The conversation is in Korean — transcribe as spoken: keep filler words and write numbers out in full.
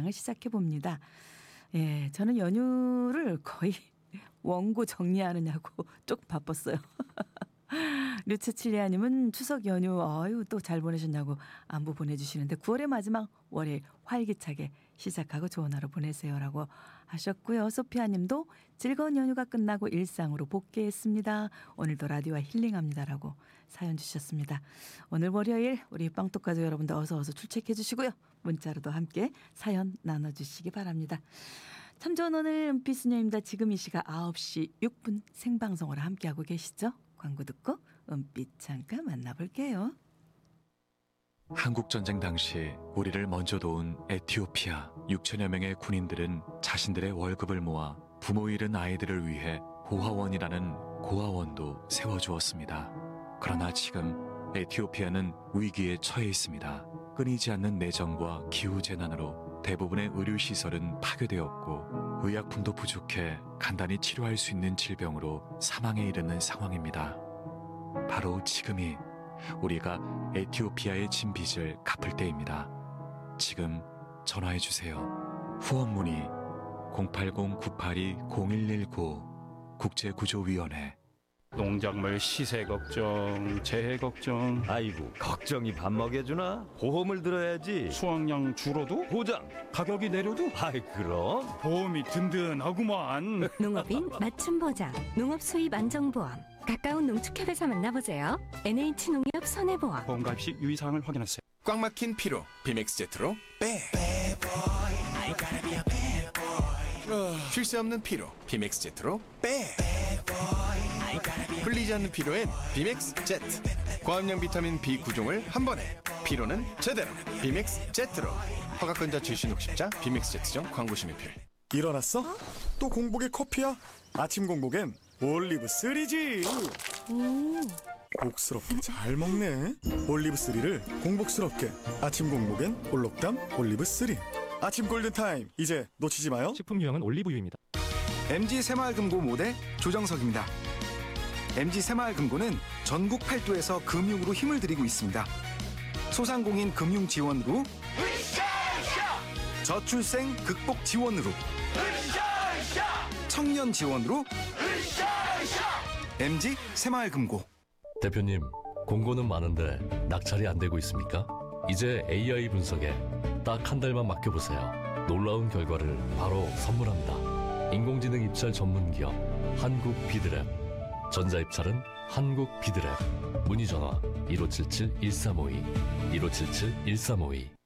일상을 시작해 봅니다. 예, 저는 연휴를 거의 원고 정리하느냐고 조금 바빴어요. 류츠칠리아님은 추석 연휴 아유 또 잘 보내셨냐고 안부 보내주시는데 구월의 마지막 월요일 활기차게 시작하고 좋은 하루 보내세요라고 하셨고요. 소피아님도 즐거운 연휴가 끝나고 일상으로 복귀했습니다. 오늘도 라디오와 힐링합니다라고 사연 주셨습니다. 오늘 월요일 우리 빵떡가족 여러분들 어서 어서 출첵해 주시고요. 문자로도 함께 사연 나눠주시기 바랍니다. 참 좋은 오늘 은빛수녀입니다. 지금 이 시각 아홉 시 육 분 생방송으로 함께하고 계시죠? 광고 듣고 은빛 잠깐 만나볼게요. 한국전쟁 당시 우리를 먼저 도운 에티오피아 육천여 명의 군인들은 자신들의 월급을 모아 부모 잃은 아이들을 위해 고아원이라는 고아원도 세워주었습니다. 그러나 지금 에티오피아는 위기에 처해 있습니다. 끊이지 않는 내전과 기후재난으로 대부분의 의료시설은 파괴되었고 의약품도 부족해 간단히 치료할 수 있는 질병으로 사망에 이르는 상황입니다. 바로 지금이 우리가 에티오피아에 진 빚을 갚을 때입니다. 지금 전화해주세요. 후원 문의 공팔공 구팔이 공일일구 국제구조위원회. 농작물 시세 걱정, 재해 걱정. 아이고, 걱정이 밥 먹여주나? 보험을 들어야지. 수확량 줄어도? 보장. 가격이 내려도? 아이, 그럼. 보험이 든든하구만. 농업인 맞춤 보장, 농업 수입 안정보험. 가까운 농축협에서 만나보세요. 엔에이치농협 손해보험. 보험 가입 시 유의사항을 확인하세요. 꽉 막힌 피로 비맥스 제트로 빼. 쉴 새 없는 피로 비맥스 제트로 빼. 풀리지 않는 피로엔 비맥스 제트. 고함량 비타민 비 구 종을 한 번에. 피로는 제대로 비맥스 제트로. 허가권자 출신 혹십자 비맥스 제트점 광고 심의필. 일어났어? 어? 또 공복에 커피야? 아침 공복엔 올리브 쓰리지. 음. 복스럽게 잘 먹네. 올리브 쓰리를 공복스럽게. 아침 공복엔 올록담 올리브 쓰리. 아침 골든타임 이제 놓치지 마요. 식품 유형은 올리브유입니다. 엠지 새마을금고 모대 조정석입니다. 엠지 새마을금고는 전국 팔도에서 금융으로 힘을 드리고 있습니다. 소상공인 금융 지원으로, 저출생 극복 지원으로, 청년 지원으로, 엠지 새마을금고. 대표님, 공고는 많은데 낙찰이 안 되고 있습니까? 이제 에이아이 분석에 딱 한 달만 맡겨보세요. 놀라운 결과를 바로 선물합니다. 인공지능 입찰 전문기업 한국 비드랩. 전자입찰은 한국 비드랩. 문의전화 일오칠칠 일삼오이 일오칠칠 일삼오이.